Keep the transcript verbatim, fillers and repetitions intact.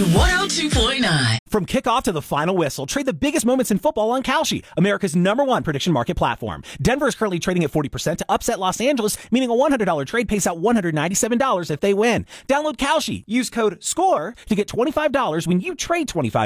one oh two point nine. From kickoff to the final whistle, trade the biggest moments in football on Kalshi, America's number one prediction market platform. Denver is currently trading at forty percent to upset Los Angeles, meaning a one hundred dollars trade pays out one hundred ninety-seven dollars if they win. Download Kalshi. Use code SCORE to get twenty-five dollars when you trade twenty-five dollars